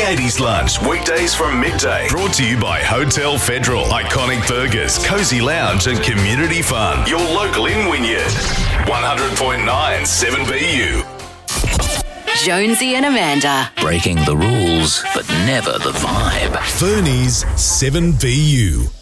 80s Lunch, weekdays from midday. Brought to you by Hotel Federal, Iconic Burgers, Cozy Lounge and Community Fun. Your local in Wynyard. 100.9 7BU. Jonesy and Amanda. Breaking the rules, but never the vibe. Fernie's 7BU.